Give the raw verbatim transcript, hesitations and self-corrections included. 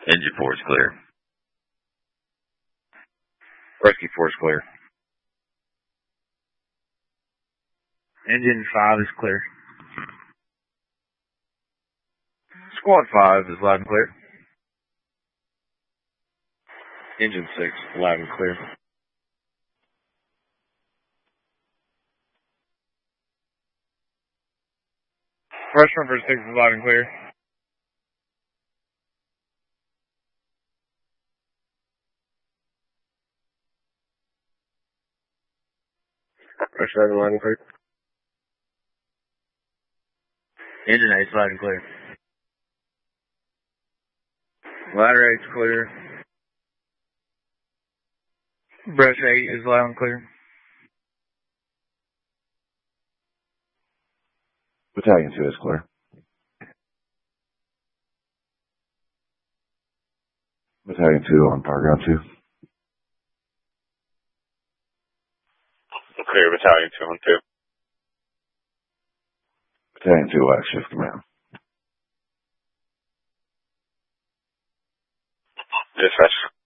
Engine four is clear. Rescue four is clear. Engine five is clear. Squad five is loud and clear. Engine six, loud and clear. Restaurant for six is loud and clear. Rush seven, loud and clear. Engine eight is loud and clear. Ladder eight is clear. Brush eight is loud and clear. Battalion two is clear. Battalion two on power ground two. Clear, Battalion two on two. Battalion two, wax shift command. Dispatch.